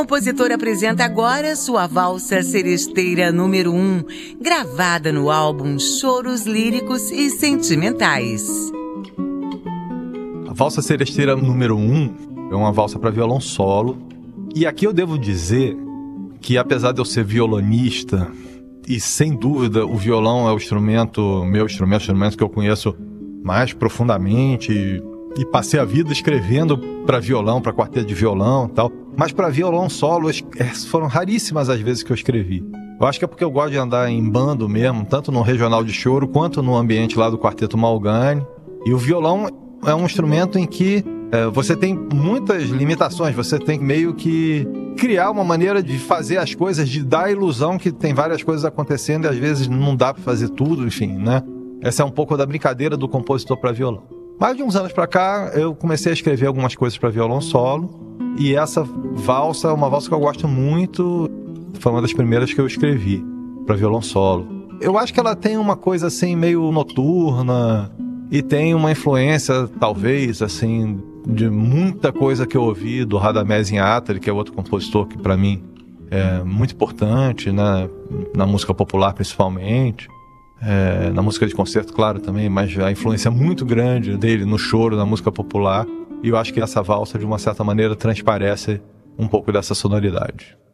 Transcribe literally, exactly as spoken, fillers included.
O compositor apresenta agora sua valsa seresteira número um, gravada no álbum Choros Líricos e Sentimentais. A valsa seresteira número um é uma valsa para violão solo. E aqui eu devo dizer que, apesar de eu ser violonista, e sem dúvida o violão é o instrumento, meu instrumento, o instrumento que eu conheço mais profundamente, e, e passei a vida escrevendo para violão, para quarteto de violão e tal. Mas para violão solo, foram raríssimas as vezes que eu escrevi. Eu acho que é porque eu gosto de andar em bando mesmo, tanto no regional de choro, quanto no ambiente lá do Quarteto Malgani. E o violão é um instrumento em que é, você tem muitas limitações, você tem meio que criar uma maneira de fazer as coisas, de dar a ilusão que tem várias coisas acontecendo e às vezes não dá para fazer tudo, enfim, né? Essa é um pouco da brincadeira do compositor para violão. Mais de uns anos para cá, eu comecei a escrever algumas coisas para violão solo, e essa valsa é uma valsa que eu gosto muito, foi uma das primeiras que eu escrevi para violão solo. Eu acho que ela tem uma coisa assim meio noturna e tem uma influência, talvez, assim, de muita coisa que eu ouvi do Radamés Inátali, que é outro compositor que para mim é muito importante, né? Na música popular principalmente. É, na música de concerto, claro, também, mas a influência muito grande dele no choro, na música popular, e eu acho que essa valsa, de uma certa maneira, transparece um pouco dessa sonoridade.